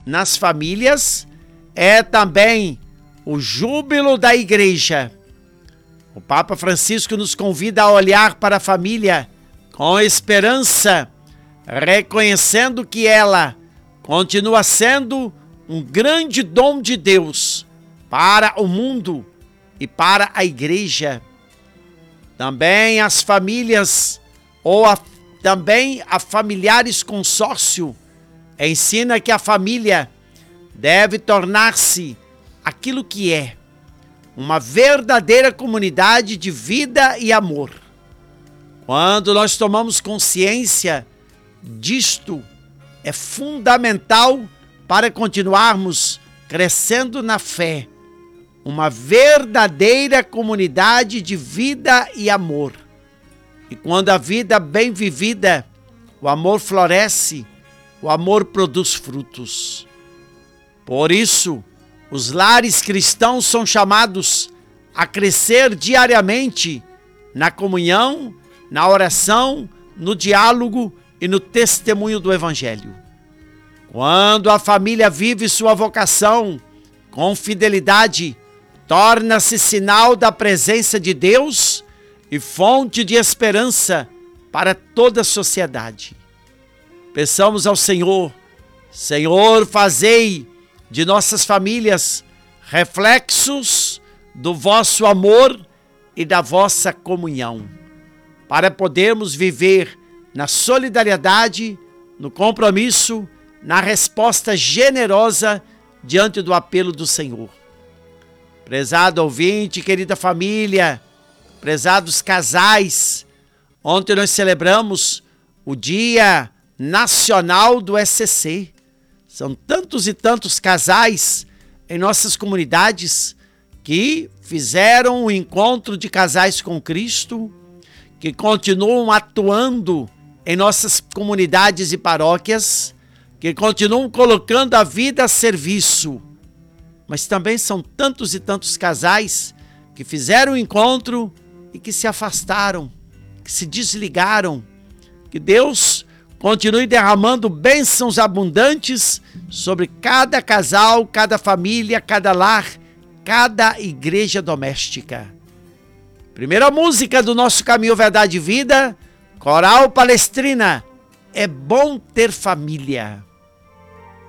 nas famílias é também o júbilo da igreja. O Papa Francisco nos convida a olhar para a família com esperança, reconhecendo que ela continua sendo um grande dom de Deus para o mundo e para a igreja. Também as famílias, também a familiares consórcio, ensina que a família deve tornar-se aquilo que é, uma verdadeira comunidade de vida e amor. Quando nós tomamos consciência disto, é fundamental para continuarmos crescendo na fé, uma verdadeira comunidade de vida e amor. E quando a vida bem vivida, o amor floresce, o amor produz frutos. Por isso, os lares cristãos são chamados a crescer diariamente na comunhão, na oração, no diálogo e no testemunho do Evangelho. Quando a família vive sua vocação com fidelidade, torna-se sinal da presença de Deus e fonte de esperança para toda a sociedade. Peçamos ao Senhor: Senhor, fazei de nossas famílias reflexos do vosso amor e da vossa comunhão, para podermos viver na solidariedade, no compromisso, na resposta generosa diante do apelo do Senhor. Prezado ouvinte, querida família, prezados casais, ontem nós celebramos o Dia Nacional do ECC. São tantos e tantos casais em nossas comunidades que fizeram o encontro de casais com Cristo, que continuam atuando em nossas comunidades e paróquias, que continuam colocando a vida a serviço. Mas também são tantos e tantos casais que fizeram o encontro e que se afastaram, que se desligaram. Que Deus continue derramando bênçãos abundantes sobre cada casal, cada família, cada lar, cada igreja doméstica. Primeira música do nosso Caminho, Verdade e Vida, Coral Palestrina, É Bom Ter Família.